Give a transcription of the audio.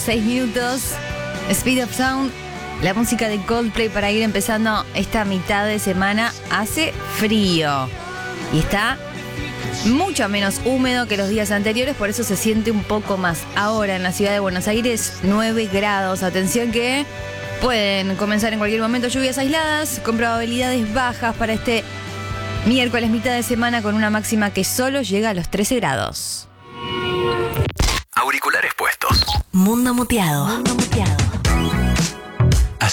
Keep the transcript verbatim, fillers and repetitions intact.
seis minutos. Speed of Sound, la música de Coldplay para ir empezando esta mitad de semana. Hace frío y está mucho menos húmedo que los días anteriores, por eso se siente un poco más. Ahora en la ciudad de Buenos Aires, nueve grados. Atención que pueden comenzar en cualquier momento lluvias aisladas con probabilidades bajas para este miércoles mitad de semana, con una máxima que solo llega a los trece grados. Auriculares puestos. Mundo muteado. Mundo muteado.